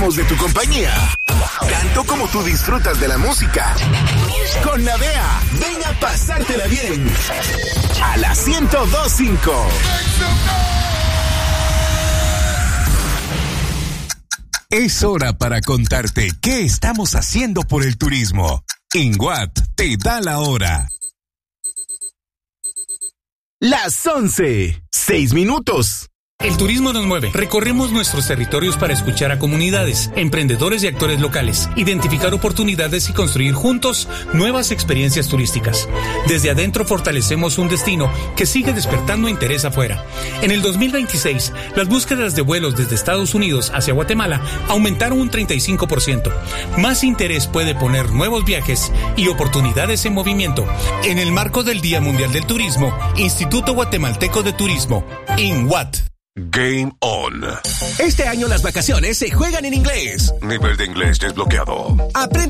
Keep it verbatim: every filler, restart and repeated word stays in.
de tu compañía. Tanto como tú disfrutas de la música. Con Navea, ven a pasártela bien. A la ciento dos punto cinco. Es hora para contarte qué estamos haciendo por el turismo. INWAT te da la hora. Las once, seis minutos. El turismo nos mueve. Recorremos nuestros territorios para escuchar a comunidades, emprendedores y actores locales, identificar oportunidades y construir juntos nuevas experiencias turísticas. Desde adentro fortalecemos un destino que sigue despertando interés afuera. En el dos mil veintiséis, las búsquedas de vuelos desde Estados Unidos hacia Guatemala aumentaron un treinta y cinco por ciento. Más interés puede poner nuevos viajes y oportunidades en movimiento. En el marco del Día Mundial del Turismo, Instituto Guatemalteco de Turismo, INWAT. Game on. Este año las vacaciones se juegan en inglés. Nivel de inglés desbloqueado. Aprende